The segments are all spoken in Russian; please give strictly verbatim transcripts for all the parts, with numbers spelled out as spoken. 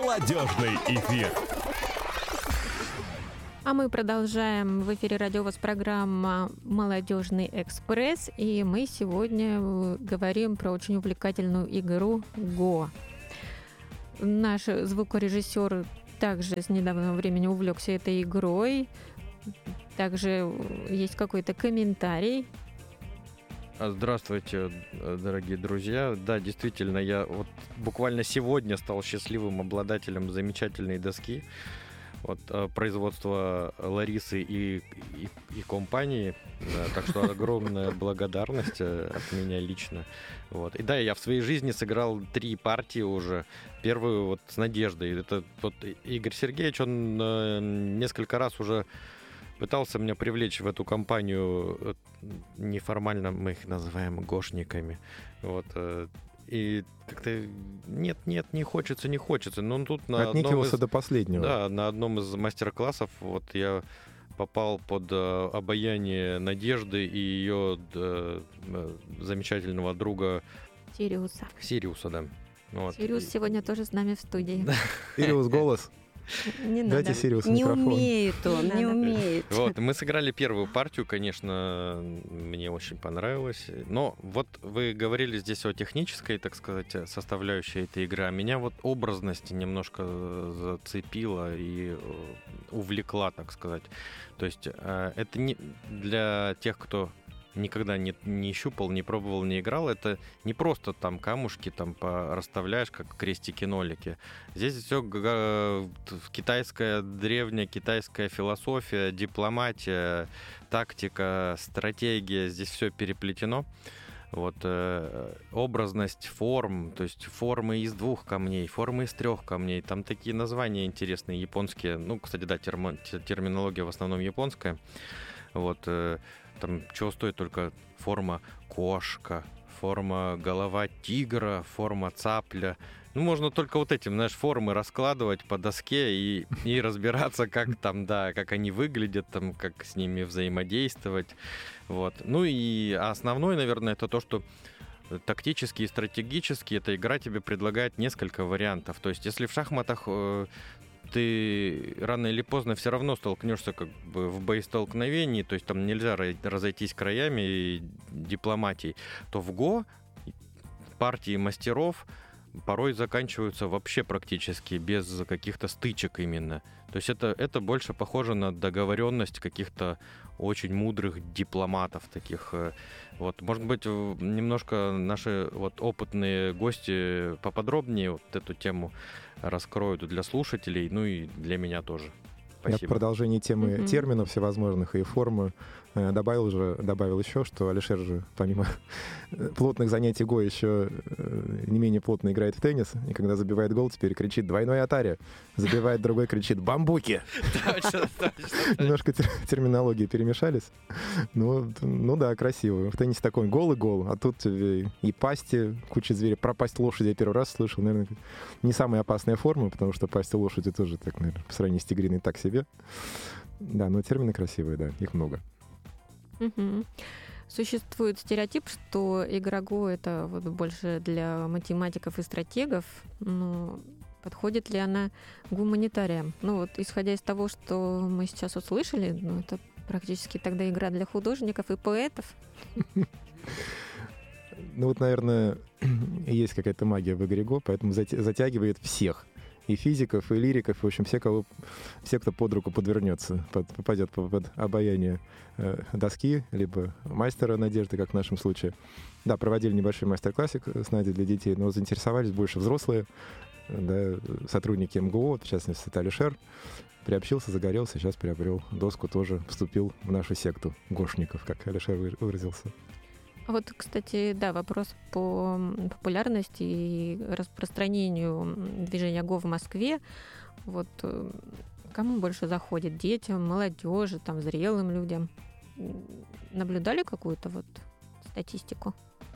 Молодежный эфир. А мы продолжаем. В эфире радио ВОС программа «Молодежный экспресс». И мы сегодня говорим про очень увлекательную игру «Го». Наш звукорежиссер также с недавнего времени увлекся этой игрой. Также есть какой-то комментарий. Здравствуйте, дорогие друзья. Да, действительно, я вот буквально сегодня стал счастливым обладателем замечательной доски. Вот, производства Ларисы и, и, и компании. Да, так что огромная благодарность от меня лично. Вот. И да, я в своей жизни сыграл три партии уже. Первую вот с Надеждой. Это вот Игорь Сергеевич, он э, несколько раз уже пытался меня привлечь в эту компанию. Неформально мы их называем гошниками. Вот. И как-то нет, нет, не хочется, не хочется. Но тут на Отникивался из, до последнего. Да, на одном из мастер-классов вот я попал под э, обаяние Надежды и ее э, замечательного друга Сириуса. Сириуса, да. Вот. Сириус сегодня тоже с нами в студии. Сириус, голос. Не Дайте надо. Сириусу Не микрофон. умеет он, не умеет. Вот, мы сыграли первую партию, конечно, мне очень понравилось. Но вот вы говорили здесь о технической, так сказать, составляющей этой игры, а меня вот образность немножко зацепила и увлекла, так сказать. То есть это не для тех, кто никогда не, не щупал, не пробовал, не играл. Это не просто там камушки там расставляешь, как крестики-нолики. Здесь все китайская, древняя китайская философия, дипломатия, тактика, стратегия. Здесь все переплетено. Вот, э, образность форм, то есть формы из двух камней, формы из трех камней. Там такие названия интересные, японские. Ну, кстати, да, термо, терминология в основном японская. Вот, э, там чего стоит только форма кошка, форма голова тигра, форма цапля. Ну, можно только вот этим, знаешь, формы раскладывать по доске и, и разбираться, как там, да, как они выглядят, там, как с ними взаимодействовать. Вот. Ну и основное, наверное, это то, что тактически и стратегически эта игра тебе предлагает несколько вариантов. То есть, если в шахматах э, ты рано или поздно все равно столкнешься как бы в боестолкновении, то есть там нельзя разойтись краями и дипломатией, то в Го партии мастеров порой заканчиваются вообще практически без каких-то стычек именно. То есть это, это больше похоже на договоренность каких-то очень мудрых дипломатов таких. Вот. Может быть, немножко наши вот опытные гости поподробнее вот эту тему раскроют для слушателей, ну и для меня тоже. Спасибо. Я в продолжении темы Mm-hmm. терминов всевозможных и формы э, добавил же, добавил еще, что Алишер же помимо плотных занятий Го еще э, не менее плотно играет в теннис, и когда забивает гол, теперь кричит «двойной атаре», забивает другой, кричит «бамбуки». Немножко терминологии перемешались. Ну, ну да, красиво. В теннисе такой гол и гол, а тут и пасти, куча зверей. Про пасть лошади я первый раз слышал. Наверное, не самая опасная форма, потому что пасть лошади тоже, так, наверное, по сравнению с тигриной так себе. Да, но термины красивые, да, их много. Угу. Существует стереотип, что игра Го — это вот больше для математиков и стратегов. Но подходит ли она гуманитариям? Ну вот, исходя из того, что мы сейчас услышали, ну, это практически тогда игра для художников и поэтов. Ну вот, наверное, есть какая-то магия в игре Го, поэтому затягивает всех. И физиков, и лириков, в общем, все, кого, все кто под руку подвернется, под, попадет под, под обаяние э, доски, либо мастера Надежды, как в нашем случае. Да, проводили небольшой мастер-классик с Надей для детей, но заинтересовались больше взрослые, да, сотрудники эм гэ о, в частности, это Алишер. Приобщился, загорелся, сейчас приобрел доску, тоже вступил в нашу секту гошников, как Алишер выразился. Вот, кстати, да, вопрос по популярности и распространению движения Го в Москве. Вот кому больше заходит? Детям, молодежи, там, зрелым людям? Наблюдали какую-то вот статистику?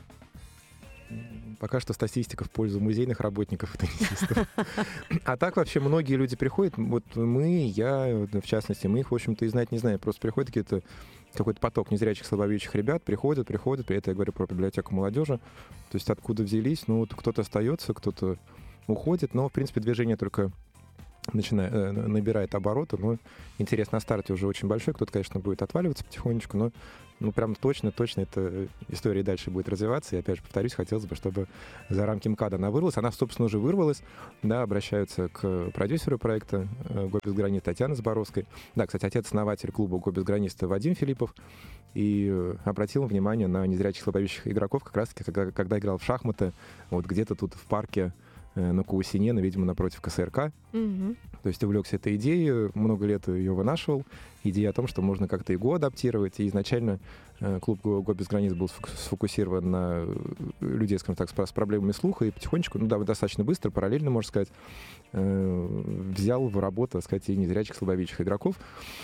Пока что статистика в пользу музейных работников и теннисистов. А так вообще многие люди приходят, вот мы, я, в частности, мы их, в общем-то, и знать не знаем. Просто приходят какие-то какой-то поток незрячих, слабовидящих ребят, приходят, приходят, при этом я говорю про библиотеку молодежи, то есть откуда взялись, ну вот кто-то остается, кто-то уходит, но, в принципе, движение только начинает, э, набирает обороты, но интерес на старте уже очень большой. Кто-то, конечно, будет отваливаться потихонечку, но ну, прям точно-точно эта история дальше будет развиваться. И, опять же, повторюсь, хотелось бы, чтобы за рамки МКАДа она вырвалась. Она, собственно, уже вырвалась. Да, обращаются к продюсеру проекта «Го без границ» Татьяне Зборовской. Да, кстати, отец-основатель клуба «Го без границ» Вадим Филиппов. И обратил внимание на незрячих слабовидящих игроков как раз-таки, когда, когда играл в шахматы, вот где-то тут в парке на Каусине, видимо, напротив ка эс эр ка. Mm-hmm. То есть увлекся этой идеей, много лет ее вынашивал. Идея о том, что можно как-то ИГО адаптировать. И изначально клуб «Го без границ» был сфокусирован на людей, скажем так, с проблемами слуха. И потихонечку, ну да, достаточно быстро, параллельно, можно сказать, взял в работу, так сказать, и незрячих слабовидящих игроков.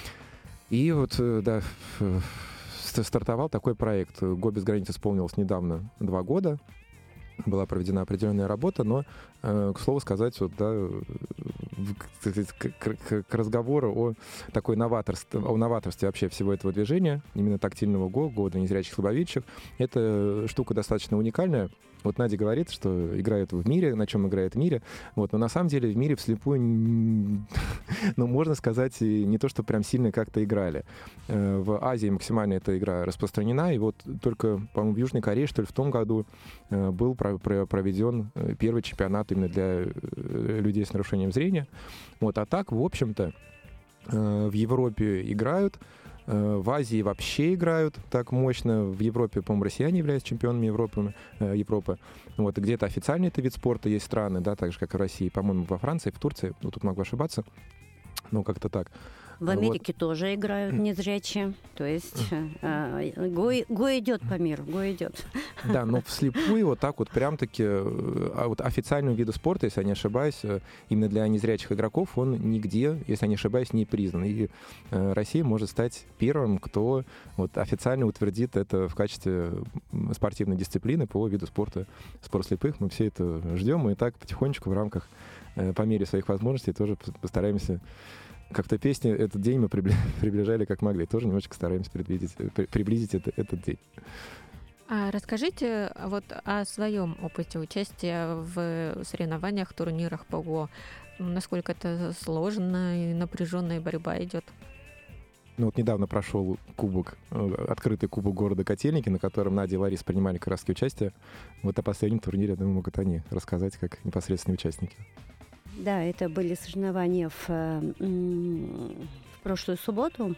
И вот, да, стартовал такой проект. «Го без границ» исполнилось недавно два года. Была проведена определенная работа, но, э, к слову сказать, вот, да, к, к, к разговору о такой новаторстве, о новаторстве вообще всего этого движения, именно тактильного ГО, ГО для незрячих слабовидящих, эта штука достаточно уникальная. Вот Надя говорит, что играет в мире, на чем играет в мире, вот, но на самом деле в мире вслепую, ну, можно сказать, не то, что прям сильно как-то играли. В Азии максимально эта игра распространена, и вот только, по-моему, в Южной Корее, что ли, в том году был проведен первый чемпионат именно для людей с нарушением зрения. Вот, а так, в общем-то, в Европе играют, в Азии вообще играют так мощно. В Европе, по-моему, россияне являются чемпионами Европы. Европы. Вот, и где-то официально это вид спорта. Есть страны, да, так же, как и в России. По-моему, во Франции, в Турции. Ну, тут могу ошибаться. Ну, как-то так. В Америке вот. Тоже играют незрячие. То есть э, го, го идет по миру, го идет. Да, но вслепую вот так вот прям-таки а вот официального вида спорта, если я не ошибаюсь, именно для незрячих игроков он нигде, если я не ошибаюсь, не признан. И э, Россия может стать первым, кто вот официально утвердит это в качестве спортивной дисциплины по виду спорта спорт слепых. Мы все это ждем, и так потихонечку в рамках, э, по мере своих возможностей тоже постараемся. Как-то песни этот день мы приближали как могли. Тоже немножечко стараемся приблизить, приблизить это, этот день. А расскажите вот о своем опыте участия в соревнованиях, турнирах по ГО. Насколько это сложно и напряженная борьба идет? Ну вот недавно прошел кубок, открытый кубок города Котельники, на котором Надя и Лариса принимали как раз участие. Вот о последнем турнире, я думаю, могут они рассказать как непосредственные участники. Да, это были соревнования в, в прошлую субботу.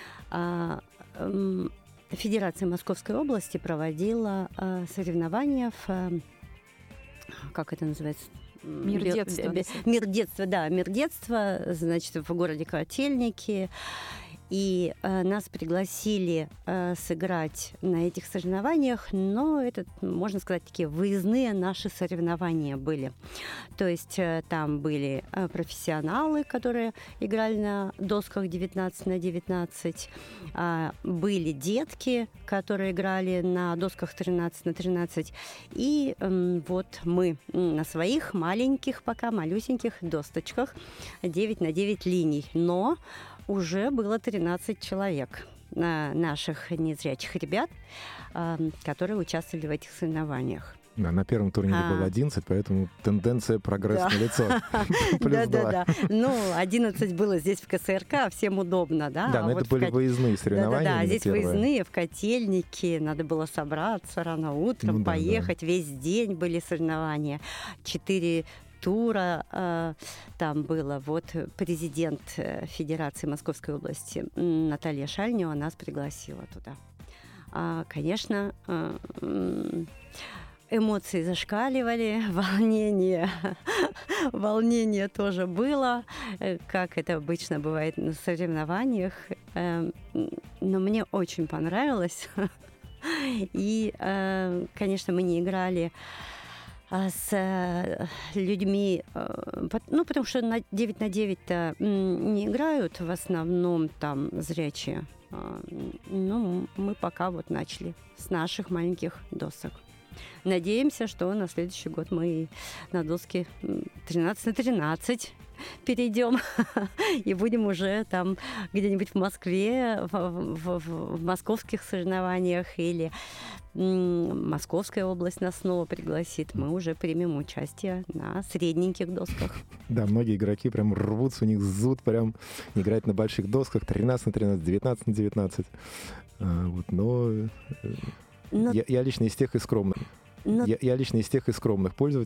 Федерация Московской области проводила соревнования в... Как это называется? Мир детства. Мир детства, да. Мир детства, значит, в городе Котельники. И э, нас пригласили э, сыграть на этих соревнованиях, но это, можно сказать, такие выездные наши соревнования были. То есть э, там были э, профессионалы, которые играли на досках девятнадцать на девятнадцать, э, были детки, которые играли на досках тринадцать на тринадцать, и э, вот мы на своих маленьких, пока малюсеньких досточках девять на девять линий, но уже было тринадцать человек наших незрячих ребят, которые участвовали в этих соревнованиях. Да, на первом турнире а. было одиннадцать, поэтому тенденция прогресс да. налицо. Да, да, да. Ну, одиннадцать было здесь в ка эс эр ка, всем удобно, да. Да, но это были выездные соревнования. Да, да, здесь выездные, в Котельнике, надо было собраться рано утром, поехать, весь день были соревнования. Четыре тура э, там было. Вот президент Федерации Московской области Наталья Шальнева нас пригласила туда. А, конечно, э, эмоции зашкаливали, волнение, волнение тоже было, как это обычно бывает на соревнованиях. Э, но мне очень понравилось. И, э, конечно, мы не играли с людьми, ну, потому что на девять на девять-то не играют в основном там зрячие. Ну, мы пока вот начали с наших маленьких досок. Надеемся, что на следующий год мы на доске тринадцать на тринадцать перейдем и будем уже там где-нибудь в Москве, в, в, в, в московских соревнованиях, или м, Московская область нас снова пригласит, мы уже примем участие на средненьких досках. Да, многие игроки прям рвутся, у них зуд прям играть на больших досках тринадцать на тринадцать, девятнадцать на девятнадцать. А, вот, но, но... Я, я лично из тех и скромных. Но... Я, я лично из тех и скромных пользователей.